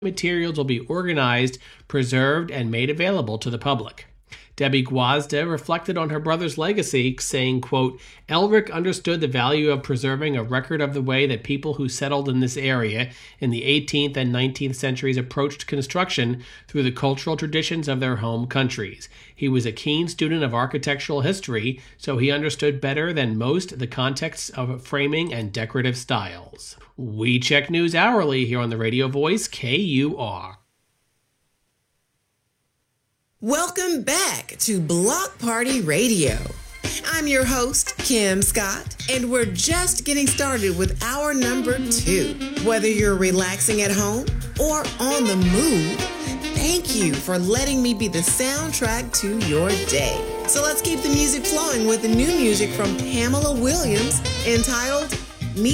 materials will be organized, preserved, and made available to the public. Debbie Guazda reflected on her brother's legacy, saying, quote, Elric understood the value of preserving a record of the way that people who settled in this area in the 18th and 19th centuries approached construction through the cultural traditions of their home countries. He was a keen student of architectural history, so he understood better than most the contexts of framing and decorative styles. We check news hourly here on the radio voice KUR. Welcome back to Block Party Radio. I'm your host, Kim Scott, and we're just getting started with hour number 2. Whether you're relaxing at home or on the move, thank you for letting me be the soundtrack to your day. So let's keep the music flowing with the new music from Pamela Williams entitled